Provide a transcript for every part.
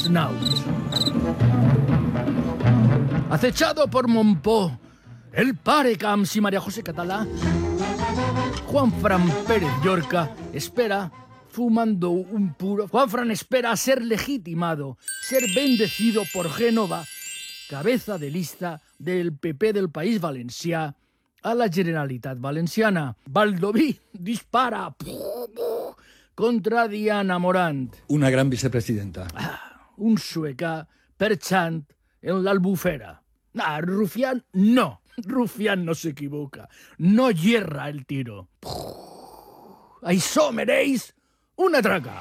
dels naus. Acechado por Montpó, el pare Camps y María José Catalá, Juanfran Pérez Llorca espera, fumando un puro, Juanfran espera ser legitimado, ser bendecido por Génova, cabeza de lista del PP del País Valencià a la Generalitat Valenciana. Baldoví dispara contra Diana Morant. Una gran vicepresidenta. Un sueca perchant en l'albufera. Rufián no. Rufián no se equivoca. No hierra el tiro. Això mereix una traca.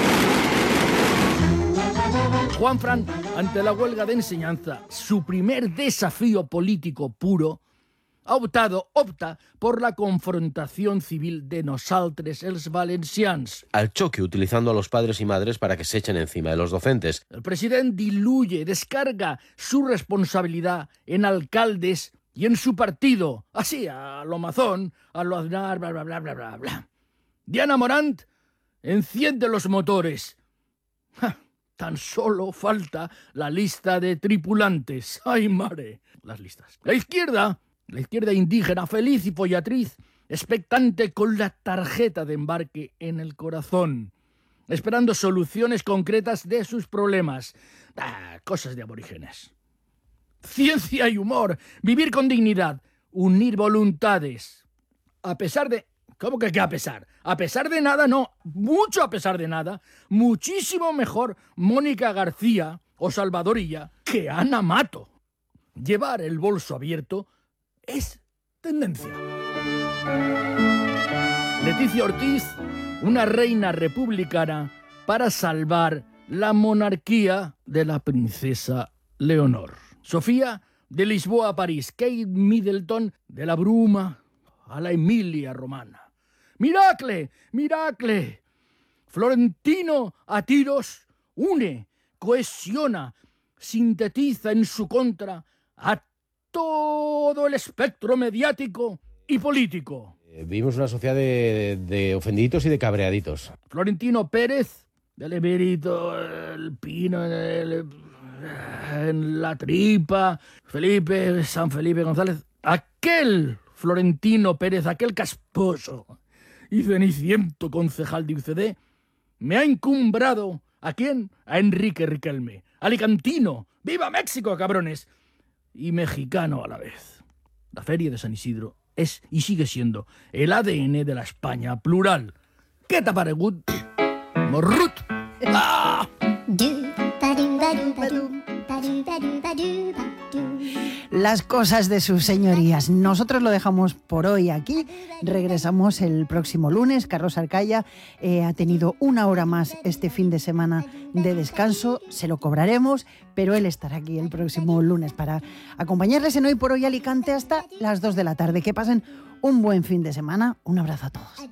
Juanfran, ante la huelga de enseñanza, su primer desafío político puro, opta por la confrontación civil de nosaltres, els valencians. Al choque, utilizando a los padres y madres para que se echen encima de los docentes. El presidente diluye, descarga su responsabilidad en alcaldes y en su partido, así, a lo Mazón, a lo Aznar, bla, bla, bla, bla, bla, bla. Diana Morant enciende los motores. Tan solo falta la lista de tripulantes. ¡Ay, mare! Las listas. La izquierda indígena, feliz y follatriz, expectante con la tarjeta de embarque en el corazón, esperando soluciones concretas de sus problemas. Cosas de aborígenes. Ciencia y humor, vivir con dignidad, unir voluntades. A pesar de... ¿Cómo que a pesar? A pesar de nada, no. Mucho a pesar de nada. Muchísimo mejor Mónica García o Salvadorilla que Ana Mato. Llevar el bolso abierto es tendencia. Leticia Ortiz, una reina republicana para salvar la monarquía de la princesa Leonor. Sofía, de Lisboa a París. Kate Middleton, de la Bruma a la Emilia Romana. ¡Miracle! ¡Miracle! Florentino a tiros une, cohesiona, sintetiza en su contra a todo el espectro mediático y político. Vivimos una sociedad de ofendiditos y de cabreaditos. Florentino Pérez, del Emerito, el Pino en la tripa, San Felipe González, aquel Florentino Pérez, aquel casposo y ceniciento concejal de UCD, me ha encumbrado, ¿a quién? A Enrique Riquelme, alicantino, ¡viva México, cabrones! Y mexicano a la vez. La Feria de San Isidro es y sigue siendo el ADN de la España plural. ¿Qué te ha paregut? Morrut. ¡Ah! Las cosas de sus señorías. Nosotros lo dejamos por hoy aquí. Regresamos el próximo lunes. Carlos Arcaya ha tenido una hora más este fin de semana de descanso. Se lo cobraremos, pero él estará aquí el próximo lunes para acompañarles en Hoy por Hoy Alicante hasta las 2 de la tarde. Que pasen un buen fin de semana. Un abrazo a todos.